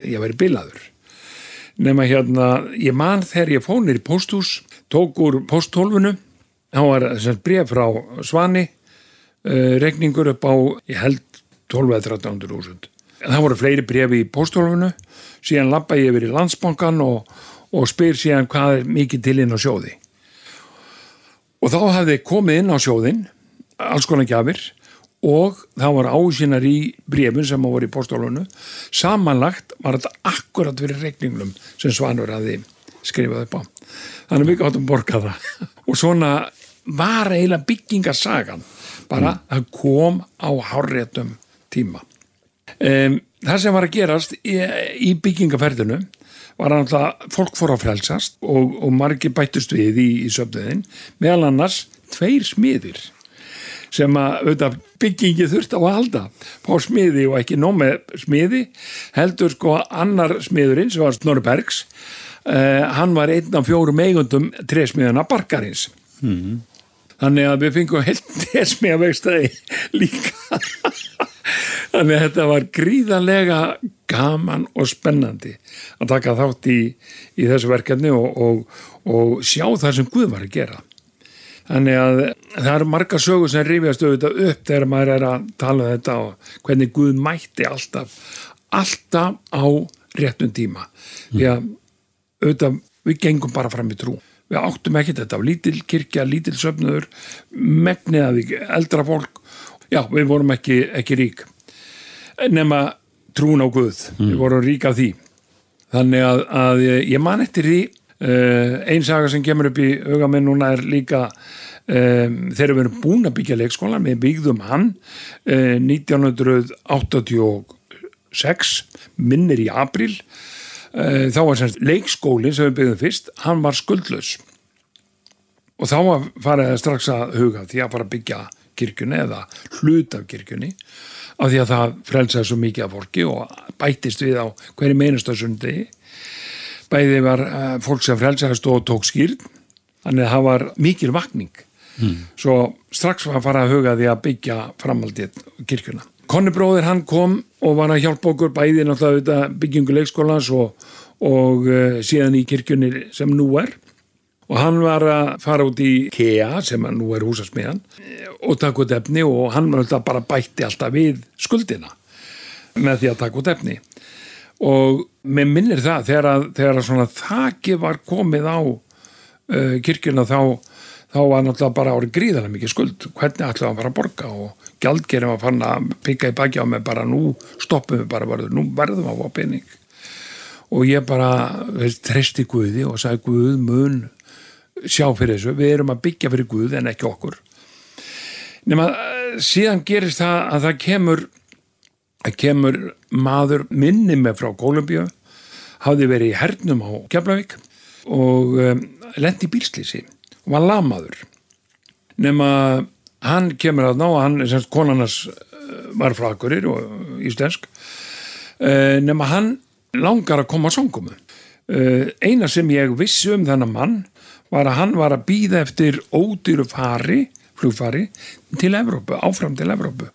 ég væri bilaður. Nema ég man þegar ég fór niður í pósthús, tók úr pósthólfinu, þá var bréf frá Svani, reikningur upp á, ég held 12.000–13.000. Það voru fleiri bréfi í pósthólfinu, síðan labba ég yfir í Landsbankann og spyr síðan hvað mikið til inn á sjóði. Og þá hafði komið inn á sjóðinn, alls konar gjafir, og það var ásýnar í bréfum sem voru í pósthólfinu. Samanlagt var þetta akkurat fyrir reikningnum sem Svanur hafði skrifað upp á. Þannig við gátum borgað það. Og svona var eiginlega byggingasagan, bara það kom á hárréttum tíma. Það sem var að gerast í byggingaferðinu var að fólk fór að frelsast og margir bættust við í söfnuðinn, meðal annars 2 smiðir sem að byggingi þurfti á að halda, fá smiði og ekki nóg með smiði, heldur annar smiðurinn sem var Snorri Bergs, hann var einn af 4 eigundum trésmiðjuna Barkarins. Þannig að við fengum heilt trésmiðjavegstæði líka. Þannig að þetta var gríðarlega gaman og spennandi að taka þátt í þessu verkefni og sjá það sem Guð var að gera. Þannig að það eru margar sögur sem rifjast auðvitað upp þegar maður að tala þetta og hvernig Guð mætti alltaf á réttum tíma. Því að auðvitað við gengum bara fram í trú. Við áttum ekki þetta á lítil kirkja, lítil söfnuður, megnið af eldra fólk. Já, við vorum ekki rík. Nema trún á Guð. Við vorum rík af því. Þannig að ég man eftir því. Ein saga sem kemur upp í huga minn núna líka þegar við erum búin að byggja leikskólan, við byggðum hann 1986, minnir í apríl, þá var leikskólinn sem við byggðum fyrst, hann var skuldlaus og þá var farið strax að huga því að fara að byggja kirkjunni eða hlut af kirkjunni af því að það frelsaði svo mikið af fólki og bættist við á hverju meinustu sundi. Bæði var fólk sem frelsaðist og tók skírn, þannig að það var mikil vakning. Svo strax var að fara að huga því að byggja framhaldið kirkjuna. Konni bróðir hann kom og var að hjálpa okkur bæði náttúrulega byggingu leikskólans og síðan í kirkjunni sem nú er. Og hann var að fara út í KEA sem nú er húsasmiðjan og taka út efni og hann var bara bætti alltaf við skuldina með því að taka út efni. Og mér minnir það þegar svona þakið var komið á kirkjuna þá var náttúrulega bara árið gríðarlega mikið skuld. Hvernig ætlaði að fara að borga og gjaldkerinn var fann að pikka í baki á mig bara nú stoppum við bara nú verðum að fá pening. Og ég bara treysti Guði og sagði Guð mun sjá fyrir þessu. Við erum að byggja fyrir Guð en ekki okkur. Nema síðan gerist það að það kemur maður minni með frá Kólumbíu, hafði verið í hernum á Keflavík og lenti í bílslýsi og var lamaður. Nema hann kemur að ná, konarnas var frá Akureyri og íslensk, nema hann langar að koma á samkomu. Eina sem ég vissi þennan mann var að hann var að bíða eftir ódýru flugfari til Evrópu, áfram til Evrópu.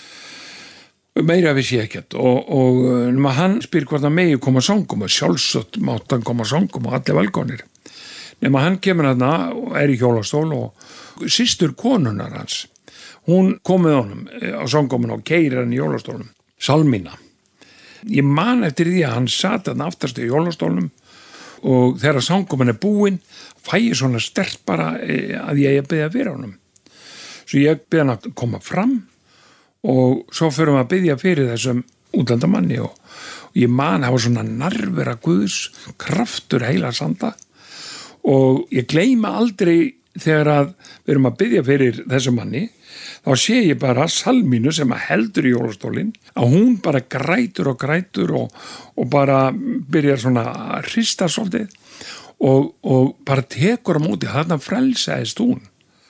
Meira vissi ég ekkert og hann spyr hvort hann megi koma að samkomu, sjálfsagt mátt hann koma að samkomu og allir velkomnir. Nema hann kemur þarna og í hjólastól og systur konunar hans, hún kom með honum á samkomuna og keyrir hann í hjólastólnum, Salmína. Ég man eftir því að hann sat þarna aftast í hjólastólnum og þegar samkoman búin, fæ ég svona sterkt bara að ég byrja að vera honum. Svo ég byrja hann að koma fram og svo förum við að biðja fyrir þessum útlandamanni og ég man það var svona nærvera Guðs, kraftur heila sanda og ég gleyma aldrei þegar að við erum að biðja fyrir þessum manni, þá sé ég bara Salmínu sem heldur í jólastólinn, að hún bara grætur og bara byrjar svona að hrista svolítið og bara tekur á móti, þarna frelsaðist hún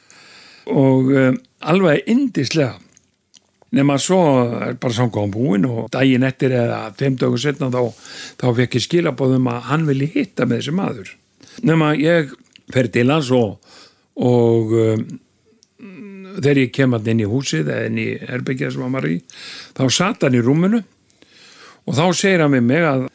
og alveg yndislega. Nema svo bara samkvæm búin og daginn eftir eða 5 dögum setna þá fekk ég skilaboðum að hann vilji hitta með þessi maður. Nema ég fer til hans og þegar ég kem inn í húsið eða inn í herbergið sem hann var í, þá sat hann í rúminu og þá segir hann við mig að